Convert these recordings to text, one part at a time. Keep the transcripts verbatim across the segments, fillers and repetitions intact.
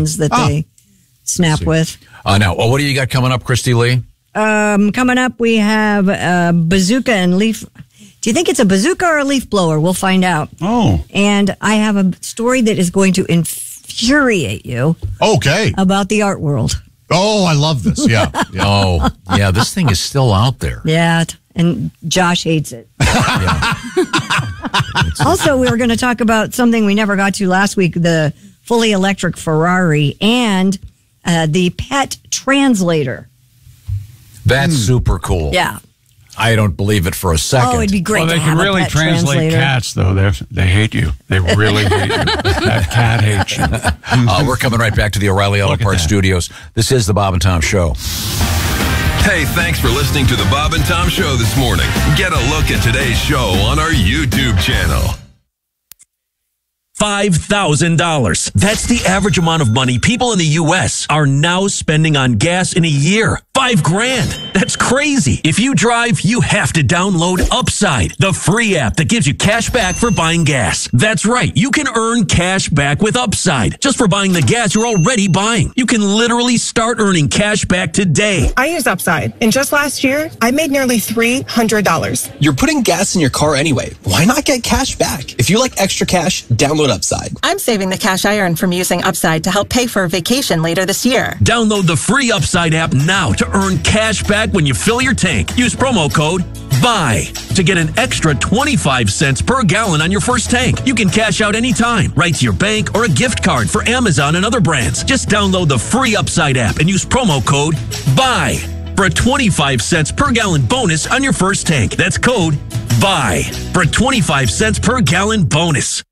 ones that Oh. they snap with. Uh, now, well, what do you got coming up, Christy Lee? Um, coming up, we have a bazooka and leaf. Do you think it's a bazooka or a leaf blower? We'll find out. Oh. And I have a story that is going to infuriate you Okay. about the art world. Oh, I love this. Yeah. yeah. Oh, yeah, this thing is still out there. Yeah, and Josh hates it. Also, we were going to talk about something we never got to last week, the fully electric Ferrari and uh, the pet translator. That's super cool. Yeah. I don't believe it for a second. Oh, it'd be great Well, to they have can a really pet translate translator. cats, though. They they hate you. They really hate you. That cat hates you. Uh, we're coming right back to the O'Reilly Auto Look at Parts that. Studios. This is the Bob and Tom Show. Hey, thanks for listening to the Bob and Tom Show this morning. Get a look at today's show on our YouTube channel. five thousand dollars. That's the average amount of money people in the U S are now spending on gas in a year. Five grand. That's crazy. If you drive, you have to download Upside, the free app that gives you cash back for buying gas. That's right. You can earn cash back with Upside just for buying the gas you're already buying. You can literally start earning cash back today. I use Upside, and just last year, I made nearly three hundred dollars. You're putting gas in your car anyway. Why not get cash back? If you like extra cash, download Upside. I'm saving the cash I earned from using Upside to help pay for a vacation later this year. Download the free Upside app now to earn cash back when you fill your tank. Use promo code BUY to get an extra twenty-five cents per gallon on your first tank. You can cash out anytime, right to your bank or a gift card for Amazon and other brands. Just download the free Upside app and use promo code BUY for a twenty-five cents per gallon bonus on your first tank. That's code BUY for a twenty-five cents per gallon bonus.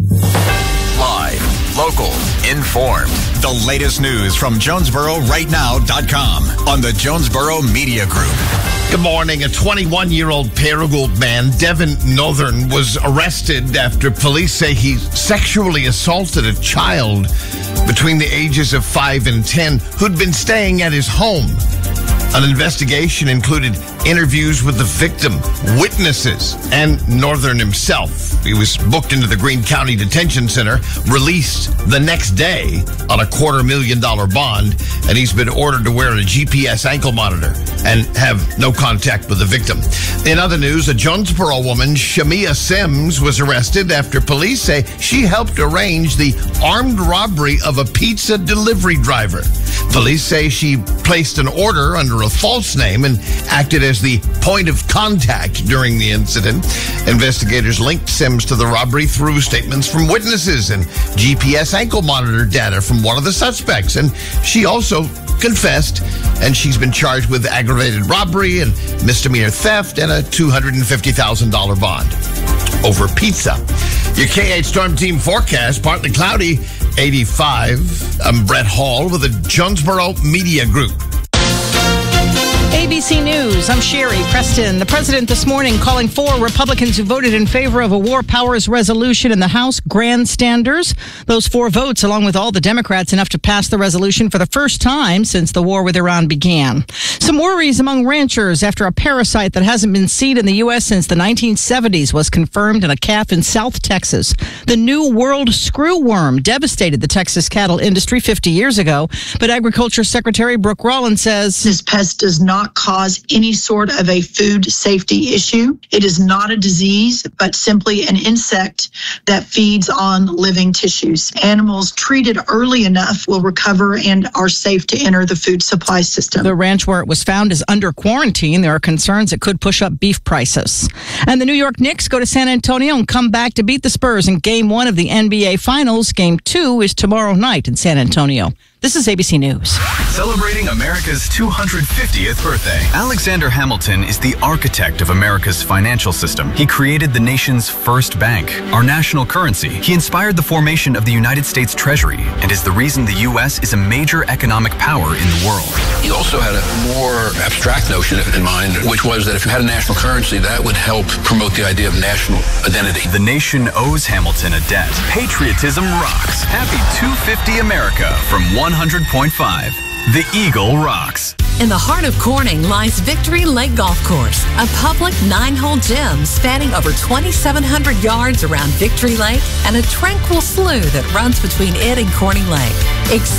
Live, local, informed. The latest news from Jonesboro Right Now dot com on the Jonesboro Media Group. Good morning. A twenty-one-year-old Paragould man, Devin Northern, was arrested after police say he sexually assaulted a child between the ages of five and ten who'd been staying at his home. An investigation included interviews with the victim, witnesses, and Northern himself. He was booked into the Greene County Detention Center, released the next day on a quarter million dollar bond, and he's been ordered to wear a G P S ankle monitor and have no contact with the victim. In other news, a Jonesboro woman, Shamia Sims, was arrested after police say she helped arrange the armed robbery of a pizza delivery driver. Police say she placed an order under a false name and acted as the point of contact during the incident. Investigators linked Sims to the robbery through statements from witnesses and G P S ankle monitor data from one of the suspects. And she also confessed, and she's been charged with aggravated robbery and misdemeanor theft and a two hundred fifty thousand dollars bond over pizza. Your K eight Storm Team forecast, partly cloudy, eighty-five. I'm Brett Hall with the Jonesboro Media Group. A B C News, I'm Sherry Preston. The president this morning calling four Republicans who voted in favor of a war powers resolution in the House grandstanders. Those four votes, along with all the Democrats, enough to pass the resolution for the first time since the war with Iran began. Some worries among ranchers after a parasite that hasn't been seen in the U S since the nineteen seventies was confirmed in a calf in South Texas. The New World screwworm devastated the Texas cattle industry fifty years ago, but Agriculture Secretary Brooke Rollins says this pest does not cause any sort of a food safety issue. It is not a disease, but simply an insect that feeds on living tissues. Animals treated early enough will recover and are safe to enter the food supply system. The ranch where it was found is under quarantine. There are concerns it could push up beef prices. And the New York Knicks go to San Antonio and come back to beat the Spurs in game one of the N B A Finals. Game two is tomorrow night in San Antonio. This is A B C News. Celebrating America's two hundred fiftieth birthday. Alexander Hamilton is the architect of America's financial system. He created the nation's first bank, our national currency. He inspired the formation of the United States Treasury and is the reason the U S is a major economic power in the world. He also had a more abstract notion in mind, which was that if you had a national currency, that would help promote the idea of national identity. The nation owes Hamilton a debt. Patriotism rocks. Happy two hundred fifty America from one hundred point five. The Eagle rocks. In the heart of Corning lies Victory Lake Golf Course, a public nine-hole gym spanning over twenty-seven hundred yards around Victory Lake and a tranquil slough that runs between it and Corning Lake.